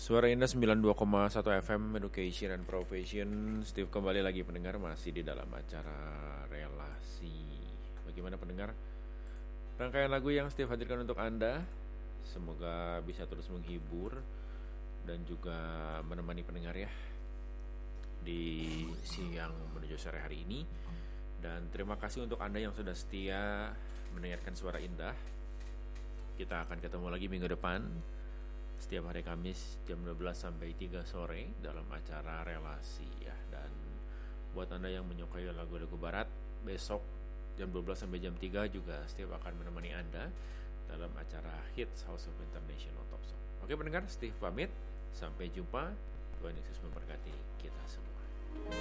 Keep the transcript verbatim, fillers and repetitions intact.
Suara Indah sembilan puluh dua koma satu F M Education and Profession. Steve kembali lagi pendengar, masih di dalam acara relasi. Bagaimana pendengar? Rangkaian lagu yang Steve hadirkan untuk Anda semoga bisa terus menghibur dan juga menemani pendengar ya di siang menuju sore hari ini. Dan terima kasih untuk Anda yang sudah setia mendengarkan Suara Indah. Kita akan ketemu lagi minggu depan setiap hari Kamis jam dua belas sampai tiga sore dalam acara relasi ya. Dan buat Anda yang menyukai lagu-lagu barat, besok jam dua belas sampai jam tiga juga Steve akan menemani Anda dalam acara Hits House of International Top Song. Oke pendengar, Steve pamit. Sampai jumpa. Tuhan Yesus memberkati kita semua.